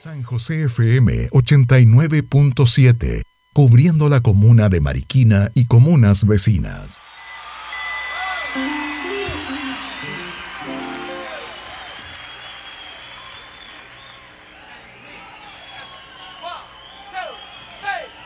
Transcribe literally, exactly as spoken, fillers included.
San José F M ochenta y nueve punto siete, cubriendo la comuna de Mariquina y comunas vecinas.